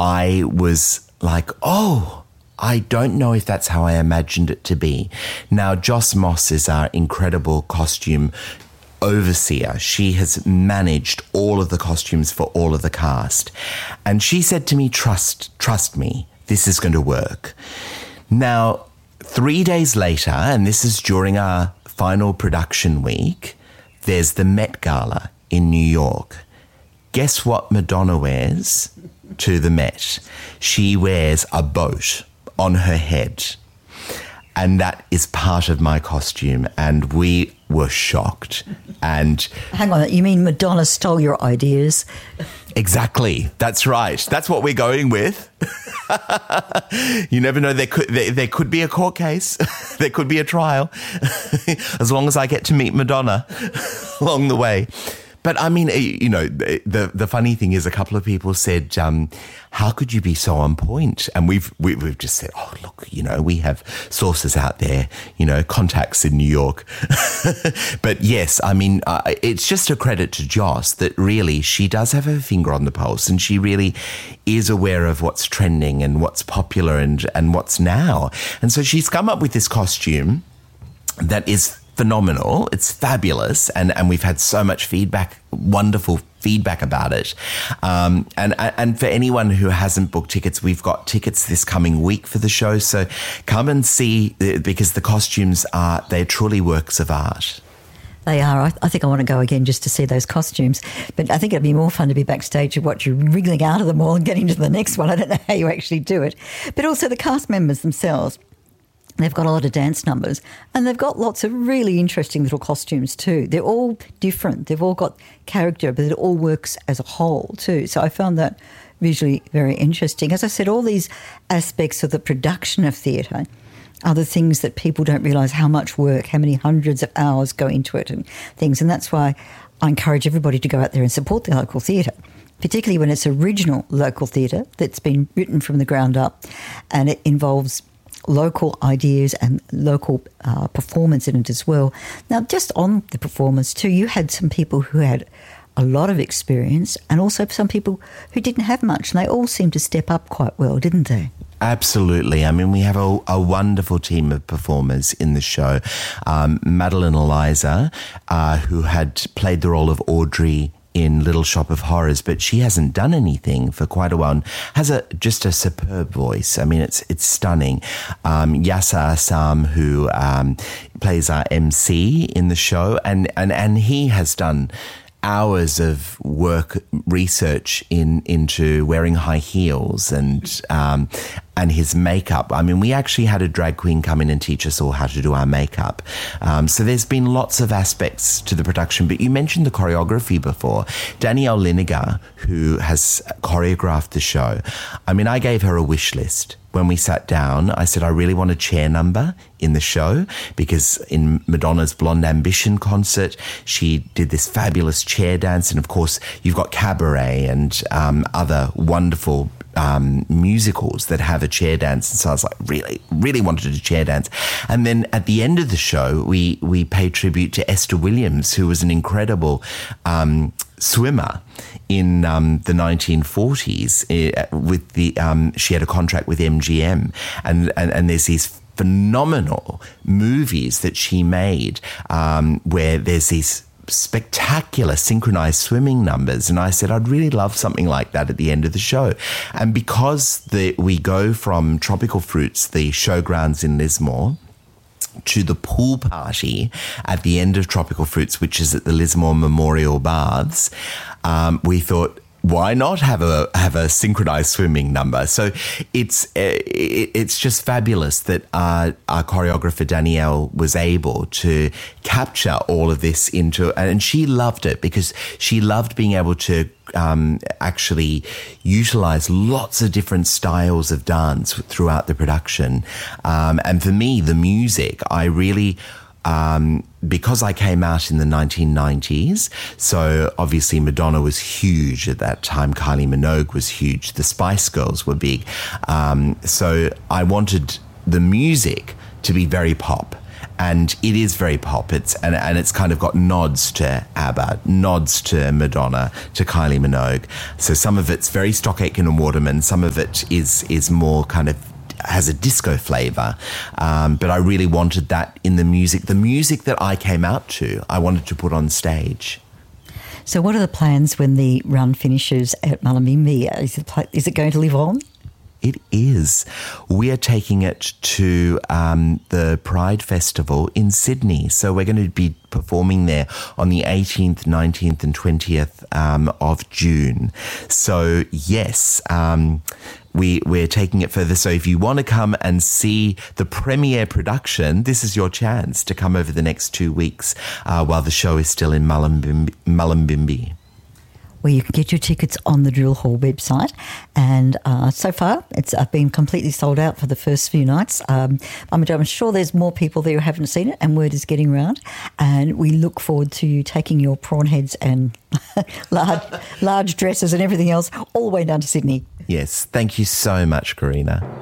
I was like, oh, I don't know if that's how I imagined it to be. Now, Joss Moss is our incredible costume overseer. She has managed all of the costumes for all of the cast. And she said to me, trust me, this is going to work. Now, 3 days later, and this is during our final production week, there's the Met Gala in New York. Guess what Madonna wears to the Met? She wears a boat on her head. And that is part of my costume. And we were shocked. And hang on, you mean Madonna stole your ideas? Exactly. That's right. That's what we're going with. You never know. There could be a court case. There could be a trial. As long as I get to meet Madonna along the way. But I mean, you know, the funny thing is, a couple of people said, "How could you be so on point?" And we've just said, "Oh, look, you know, we have sources out there, you know, contacts in New York." But yes, I mean, it's just a credit to Joss that really she does have her finger on the pulse, and she really is aware of what's trending and what's popular and what's now. And so she's come up with this costume that is phenomenal. It's fabulous. And we've had so much feedback, wonderful feedback about it. And for anyone who hasn't booked tickets, we've got tickets this coming week for the show. So come and see, because the costumes they're truly works of art. They are. I think I want to go again just to see those costumes. But I think it'd be more fun to be backstage and watch you wriggling out of them all and getting to the next one. I don't know how you actually do it. But also the cast members themselves. They've got a lot of dance numbers and they've got lots of really interesting little costumes too. They're all different. They've all got character, but it all works as a whole too. So I found that visually very interesting. As I said, all these aspects of the production of theatre are the things that people don't realise how much work, how many hundreds of hours go into it and things. And that's why I encourage everybody to go out there and support the local theatre, particularly when it's original local theatre that's been written from the ground up and it involves local ideas and local performance in it as well. Now, just on the performance too, you had some people who had a lot of experience and also some people who didn't have much, and they all seemed to step up quite well, didn't they? Absolutely. I mean, we have a wonderful team of performers in the show. Madeline Eliza, who had played the role of Audrey in Little Shop of Horrors, but she hasn't done anything for quite a while and has just a superb voice. I mean, it's stunning. Yasser Assam, who plays our MC in the show, and he has done hours of work, research into wearing high heels and his makeup. I mean, we actually had a drag queen come in and teach us all how to do our makeup. So there's been lots of aspects to the production, but you mentioned the choreography before. Danielle Liniger, who has choreographed the show, I mean, I gave her a wish list. When we sat down, I said, I really want a chair number in the show, because in Madonna's Blonde Ambition concert, she did this fabulous chair dance. And of course, you've got Cabaret and other wonderful musicals that have a chair dance. And so I was like, really wanted a chair dance. And then at the end of the show, we paid tribute to Esther Williams, who was an incredible swimmer in the 1940s with the she had a contract with MGM, and there's these phenomenal movies that she made where there's these spectacular synchronized swimming numbers, and I said I'd really love something like that at the end of the show. And because we go from Tropical Fruits, the showgrounds in Lismore, to the pool party at the end of Tropical Fruits, which is at the Lismore Memorial Baths, we thought, why not have a synchronized swimming number? So it's just fabulous that our choreographer Danielle was able to capture all of this into, and she loved it because she loved being able to actually utilize lots of different styles of dance throughout the production. And for me, the music, I really, because I came out in the 1990s, so obviously Madonna was huge at that time. Kylie Minogue was huge. The Spice Girls were big. So I wanted the music to be very pop. And it is very pop. It's kind of got nods to ABBA, nods to Madonna, to Kylie Minogue. So some of it's very Stock Aitken and Waterman. Some of it is more kind of has a disco flavour. But I really wanted that in the music that I came out to, I wanted to put on stage. So what are the plans when the run finishes at Mullumbimby? Is it going to live on? It is. We are taking it to the Pride Festival in Sydney. So we're going to be performing there on the 18th, 19th and 20th of June. So, yes, we're taking it further. So if you want to come and see the premiere production, this is your chance to come over the next 2 weeks while the show is still in Mullumbimby. Where you can get your tickets on the Drill Hall website. And so far, it's been completely sold out for the first few nights. I'm sure there's more people there who haven't seen it, and word is getting around. And we look forward to you taking your prawn heads and large dresses and everything else all the way down to Sydney. Yes, thank you so much, Karina.